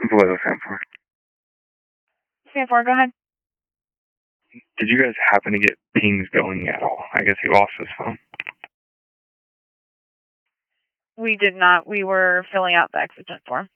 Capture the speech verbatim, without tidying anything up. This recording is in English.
What was that for? Stand for, go ahead. Did you guys happen to get pings going at all? I guess he lost his phone. We did not. We were filling out the exigent form.